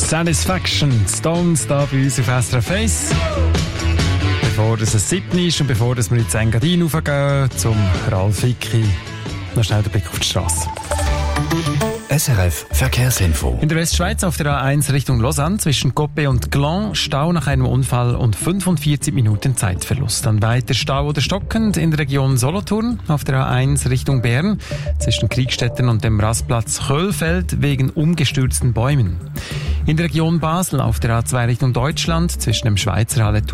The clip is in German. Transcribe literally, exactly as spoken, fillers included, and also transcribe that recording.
Satisfaction, Stones da bei uns auf S R F eins. Bevor es sieben ist und bevor wir ins Engadin raufgehen, zum Ralf Hickey, noch schnell den Blick auf die Straße. S R F Verkehrsinfo. In der Westschweiz auf der A eins Richtung Lausanne zwischen Coppet und Gland Stau nach einem Unfall und fünfundvierzig Minuten Zeitverlust. Dann weiter Stau oder stockend in der Region Solothurn auf der A eins Richtung Bern zwischen Kriegstetten und dem Rastplatz Köhlfeld wegen umgestürzten Bäumen. In der Region Basel auf der A zwei Richtung Deutschland zwischen dem Schweizer Hallentor